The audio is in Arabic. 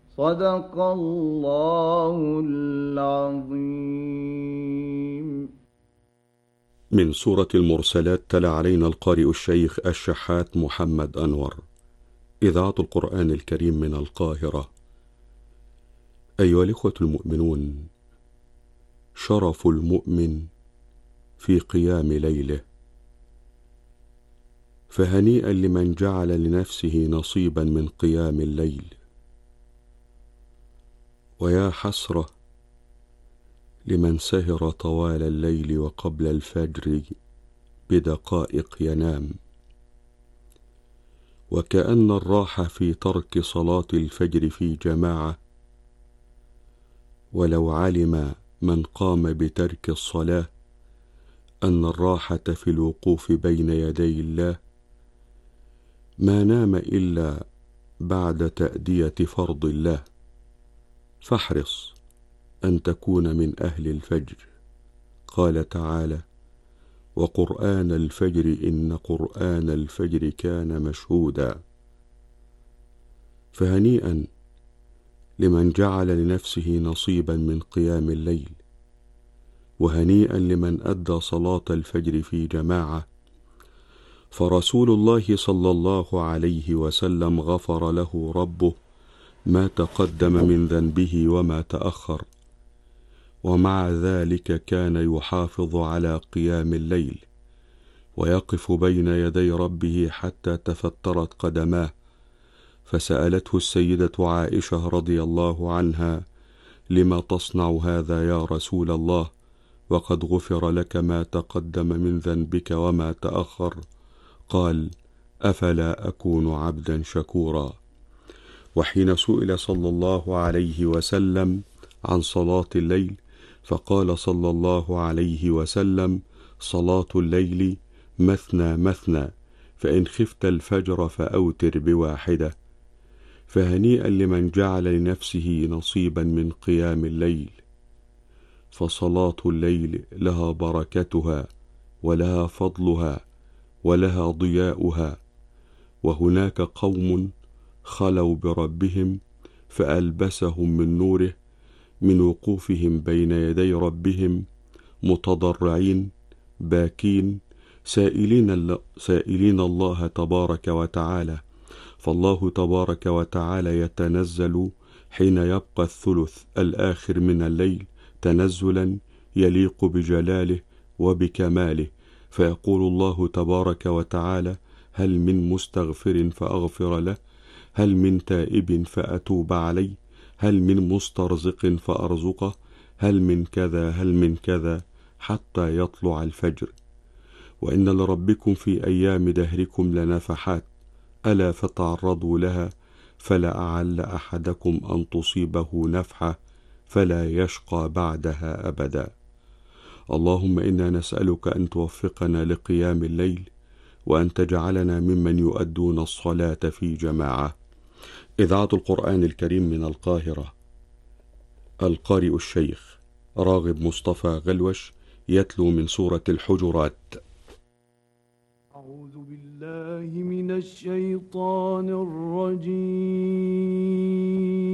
صدق الله العظيم. من سورة المرسلات تلا علينا القارئ الشيخ الشحات محمد أنور. إذاعة القرآن الكريم من القاهرة. أيها الإخوة المؤمنون، شرف المؤمن في قيام ليله، فهنيئا لمن جعل لنفسه نصيبا من قيام الليل، ويا حسرة لمن سهر طوال الليل وقبل الفجر بدقائق ينام. وكأن الراحة في ترك صلاة الفجر في جماعة، ولو علم من قام بترك الصلاة أن الراحة في الوقوف بين يدي الله ما نام إلا بعد تأدية فرض الله. فاحرص أن تكون من أهل الفجر. قال تعالى: وقرآن الفجر إن قرآن الفجر كان مشهودا. فهنيئا لمن جعل لنفسه نصيبا من قيام الليل، وهنيئا لمن أدى صلاة الفجر في جماعة، فرسول الله صلى الله عليه وسلم غفر له ربه ما تقدم من ذنبه وما تأخر، ومع ذلك كان يحافظ على قيام الليل ويقف بين يدي ربه حتى تفترت قدماه. فسألته السيدة عائشة رضي الله عنها: لما تصنع هذا يا رسول الله وقد غفر لك ما تقدم من ذنبك وما تأخر؟ قال: أفلا أكون عبدا شكورا. وحين سئل صلى الله عليه وسلم عن صلاة الليل فقال صلى الله عليه وسلم: صلاة الليل مثنى مثنى، فإن خفت الفجر فأوتر بواحدة. فهنيئا لمن جعل لنفسه نصيبا من قيام الليل، فصلاة الليل لها بركتها ولها فضلها ولها ضياؤها. وهناك قوم خلوا بربهم فألبسهم من نوره من وقوفهم بين يدي ربهم متضرعين باكين سائلين الله تبارك وتعالى. فالله تبارك وتعالى يتنزل حين يبقى الثلث الآخر من الليل تنزلا يليق بجلاله وبكماله، فيقول الله تبارك وتعالى: هل من مستغفر فأغفر له؟ هل من تائب فأتوب عليه؟ هل من مسترزق فأرزقه؟ هل من كذا هل من كذا حتى يطلع الفجر. وإن لربكم في أيام دهركم لنفحات، ألا فتعرضوا لها فلعل أحدكم أن تصيبه نفحة فلا يشقى بعدها أبدا. اللهم إنا نسألك أن توفقنا لقيام الليل، وأن تجعلنا ممن يؤدون الصلاة في جماعة. إذاعة القرآن الكريم من القاهرة. القارئ الشيخ راغب مصطفى غلوش يتلو من سورة الحجرات. أعوذ بالله من الشيطان الرجيم.